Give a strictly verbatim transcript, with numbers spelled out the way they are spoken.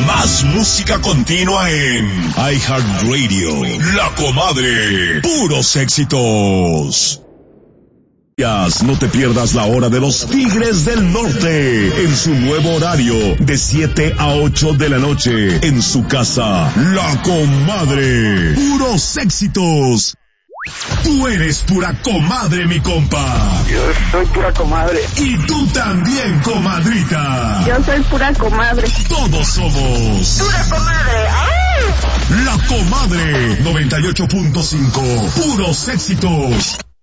Más música continua en iHeartRadio. La Comadre. Puros éxitos. No te pierdas la hora de los Tigres del Norte en su nuevo horario de siete a ocho de la noche en su casa, La Comadre. Puros éxitos. Tú eres pura comadre, mi compa. Yo soy pura comadre. Y tú también, comadrita. Yo soy pura comadre. Todos somos pura comadre. ¡Ay! La Comadre noventa y ocho punto cinco. Puros éxitos.